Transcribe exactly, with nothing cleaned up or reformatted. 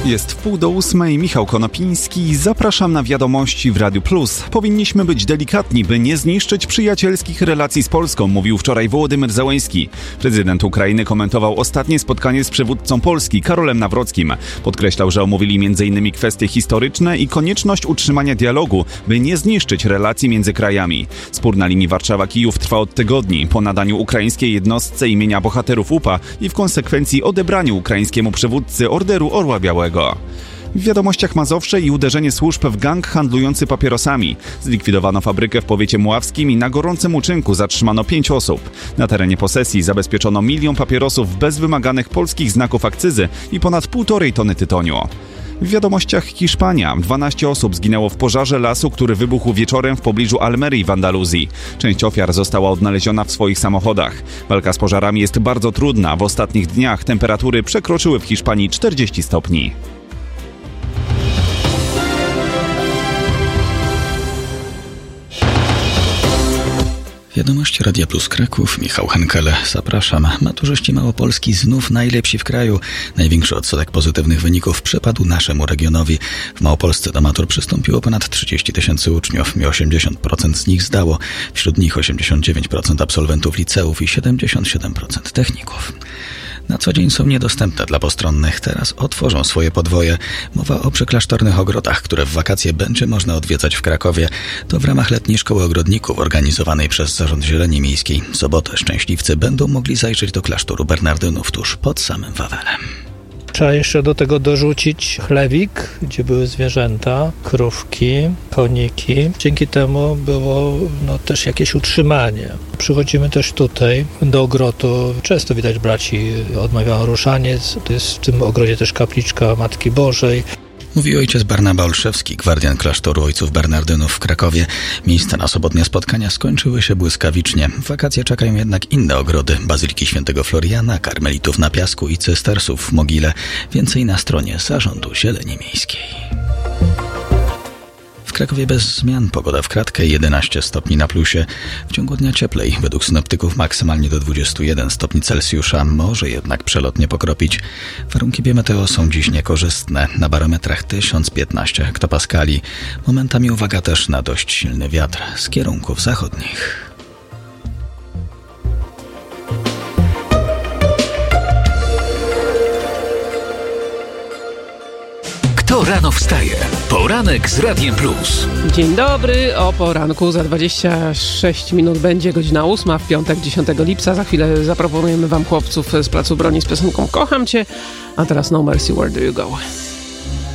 Jest wpół do ósmej, Michał Konopiński. Zapraszam na wiadomości w Radiu Plus. Powinniśmy być delikatni, by nie zniszczyć przyjacielskich relacji z Polską, mówił wczoraj Wołodymyr Zełenski. Prezydent Ukrainy komentował ostatnie spotkanie z przywódcą Polski, Karolem Nawrockim. Podkreślał, że omówili między innymi kwestie historyczne i konieczność utrzymania dialogu, by nie zniszczyć relacji między krajami. Spór na linii Warszawa-Kijów trwa od tygodni. Po nadaniu ukraińskiej jednostce imienia bohaterów U P A i w konsekwencji odebraniu ukraińskiemu przywódcy Orderu Orła Białego. W wiadomościach Mazowsze i uderzenie służb w gang handlujący papierosami. Zlikwidowano fabrykę w powiecie mławskim i na gorącym uczynku zatrzymano pięć osób. Na terenie posesji zabezpieczono milion papierosów bez wymaganych polskich znaków akcyzy i ponad półtorej tony tytoniu. W wiadomościach Hiszpania. dwanaście osób zginęło w pożarze lasu, który wybuchł wieczorem w pobliżu Almerii w Andaluzji. Część ofiar została odnaleziona w swoich samochodach. Walka z pożarami jest bardzo trudna. W ostatnich dniach temperatury przekroczyły w Hiszpanii czterdzieści stopni. Wiadomości Radia Plus Kraków, Michał Henkele. Zapraszam. Maturzyści Małopolski znów najlepsi w kraju. Największy odsetek pozytywnych wyników przypadł naszemu regionowi. W Małopolsce do matur przystąpiło ponad trzydzieści tysięcy uczniów i osiemdziesiąt procent z nich zdało. Wśród nich osiemdziesiąt dziewięć procent absolwentów liceów i siedemdziesiąt siedem procent techników. Na co dzień są niedostępne dla postronnych. Teraz otworzą swoje podwoje. Mowa o przyklasztornych ogrodach, które w wakacje będzie można odwiedzać w Krakowie. To w ramach letniej szkoły ogrodników organizowanej przez Zarząd Zieleni Miejskiej. W sobotę szczęśliwcy będą mogli zajrzeć do klasztoru Bernardynów tuż pod samym Wawelem. Trzeba jeszcze do tego dorzucić chlewik, gdzie były zwierzęta, krówki, koniki. Dzięki temu było no, też jakieś utrzymanie. Przychodzimy też tutaj do ogrodu. Często widać braci odmawiają ruszaniec. To jest w tym ogrodzie też kapliczka Matki Bożej. Mówi ojciec Barnaba Olszewski, gwardian klasztoru ojców Bernardynów w Krakowie. Miejsca na sobotnie spotkania skończyły się błyskawicznie. W wakacje czekają jednak inne ogrody. Bazyliki Świętego Floriana, Karmelitów na Piasku i Cystersów w Mogile. Więcej na stronie Zarządu Zieleni Miejskiej. W Krakowie bez zmian, pogoda w kratkę, jedenaście stopni na plusie. W ciągu dnia cieplej, według synoptyków maksymalnie do dwudziestu jeden stopni Celsjusza, może jednak przelotnie pokropić. Warunki biometeo są dziś niekorzystne, na barometrach tysiąc piętnaście hektopaskali. Momentami uwaga też na dość silny wiatr z kierunków zachodnich. To rano wstaje. Poranek z Radiem Plus. Dzień dobry, o poranku za dwadzieścia sześć minut będzie godzina ósma w piątek dziesiątego lipca. Za chwilę zaproponujemy wam chłopców z Placu Broni z piosenką Kocham Cię, a teraz No Mercy, Where Do You Go?